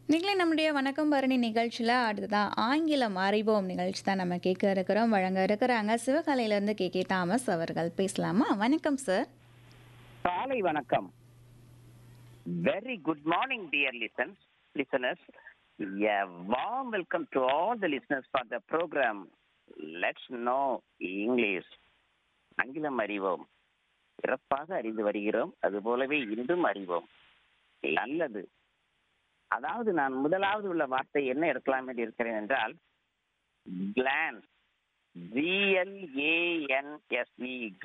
நீங்களே நம்முடைய வணக்கம் பரணி நிகழ்ச்சியில் அடுத்ததான் ஆங்கிலம் அறிவோம் நிகழ்ச்சி தான் நம்ம கேட்க இருக்கிறோம். வழங்க இருக்கிறாங்க சிவகாலையிலேருந்து கே தாமஸ் அவர்கள். பேசலாமா? வணக்கம் சார். காலை வணக்கம். Very good morning, dear listeners. A warm welcome to all the listeners for the program. Let's know English. ஆங்கிலம் அறிவோம். சிறப்பாக அறிந்து வருகிறோம். அதுபோலவே இன்றும் அறிவோம். நல்லது. அதாவது நான் முதலாவது உள்ள வார்த்தை என்ன எடுக்கலாம் என்று இருக்கிறேன் என்றால் glance. GLANSE